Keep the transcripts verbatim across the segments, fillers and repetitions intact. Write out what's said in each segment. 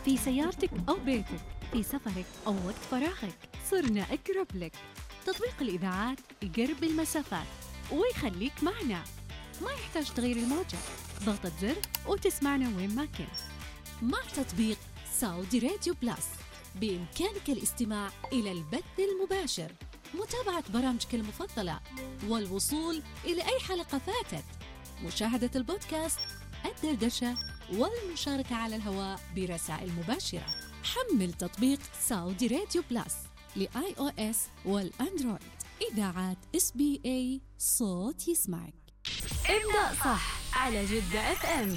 في سيارتك أو بيتك، في سفرك أو وقت فراغك، صرنا أقرب لك. تطبيق الإذاعات يقرب المسافات ويخليك معنا، ما يحتاج تغير الموجة، ضغطة زر وتسمعنا وين ما كنت. مع تطبيق سعودي راديو بلاس بإمكانك الاستماع إلى البث المباشر، متابعة برامجك المفضلة، والوصول إلى أي حلقة فاتت، مشاهدة البودكاست، الدردشة، والمشاركة على الهواء برسائل مباشرة. حمل تطبيق سعودي راديو بلاس لآي أو إس والأندرويد. إذاعات إس بي إيه، صوت يسمعك. ابدأ صح على جدة اف ام.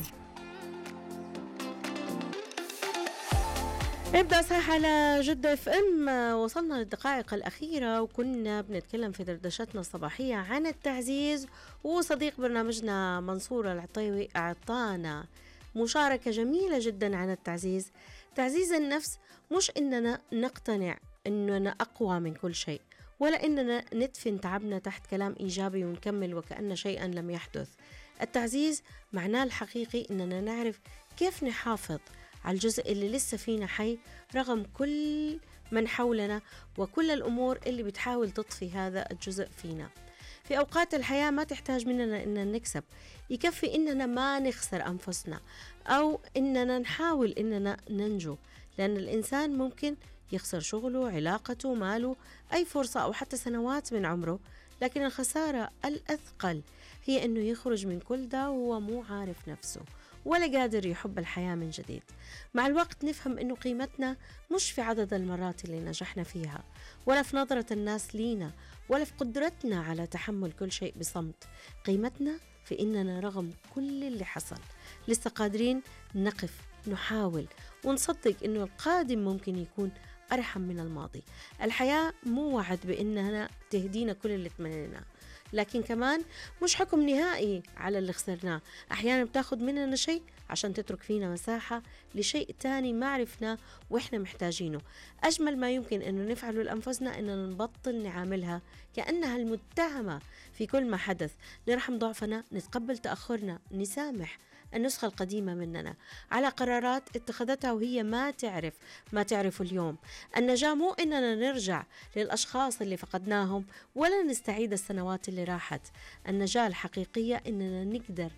ابدأ صح على جدة اف ام. وصلنا للدقائق الأخيرة وكنا بنتكلم في دردشتنا الصباحية عن التعزيز، وصديق برنامجنا منصور العطيوي أعطانا مشاركة جميلة جدا عن التعزيز. تعزيز النفس مش إننا نقتنع إننا أقوى من كل شيء، ولا إننا ندفن تعبنا تحت كلام إيجابي ونكمل وكأن شيئا لم يحدث. التعزيز معناه الحقيقي إننا نعرف كيف نحافظ على الجزء اللي لسه فينا حي رغم كل من حولنا وكل الأمور اللي بتحاول تطفي هذا الجزء فينا. في أوقات الحياة ما تحتاج مننا إننا نكسب، يكفي إننا ما نخسر أنفسنا أو إننا نحاول إننا ننجو، لأن الإنسان ممكن يخسر شغله، علاقته، ماله، أي فرصة أو حتى سنوات من عمره، لكن الخسارة الأثقل هي إنه يخرج من كل ده وهو مو عارف نفسه ولا قادر يحب الحياة من جديد. مع الوقت نفهم إنه قيمتنا مش في عدد المرات اللي نجحنا فيها، ولا في نظرة الناس لينا، ولا في قدرتنا على تحمل كل شيء بصمت. قيمتنا في إننا رغم كل اللي حصل لسه قادرين نقف، نحاول، ونصدق إنه القادم ممكن يكون أرحم من الماضي. الحياة مو وعد بإنها تهدينا كل اللي تمنيناه، لكن كمان مش حكم نهائي على اللي خسرناه. أحيانا بتاخد مننا شيء عشان تترك فينا مساحة لشيء تاني ما عرفناه وإحنا محتاجينه. أجمل ما يمكن أنه نفعله لأنفسنا أننا نبطل نعاملها كأنها المتهمة في كل ما حدث، نرحم ضعفنا، نتقبل تأخرنا، نسامح النسخة القديمة مننا على قرارات اتخذتها وهي ما تعرف ما تعرف اليوم. النجاة مو إننا نرجع للأشخاص اللي فقدناهم ولا نستعيد السنوات اللي راحت. النجاة الحقيقية إننا نقدر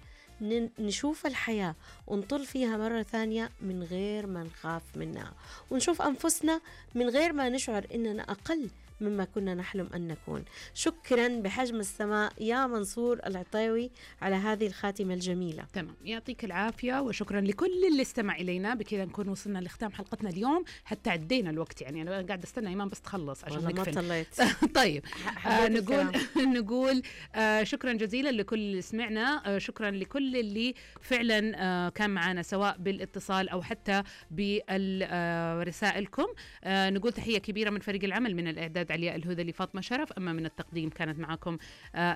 نشوف الحياة ونطل فيها مرة ثانية من غير ما نخاف منها، ونشوف أنفسنا من غير ما نشعر إننا أقل مما كنا نحلم أن نكون. شكرا بحجم السماء يا منصور العطيوي على هذه الخاتمة الجميلة. تمام، يعطيك العافية وشكرا لكل اللي استمع إلينا. بكذا نكون وصلنا لختام حلقتنا اليوم، حتى عدينا الوقت، يعني أنا قاعد استنى إيمان بس تخلص عشان والله نقفل. ما طلعت. طيب آه نقول نقول آه شكرا جزيلا لكل اللي سمعنا، آه شكرا لكل اللي فعلا آه كان معنا سواء بالاتصال أو حتى برسائلكم. آه نقول تحية كبيرة من فريق العمل، من الإعداد علياء الهذلي، فاطمة شرف، أما من التقديم كانت معكم آه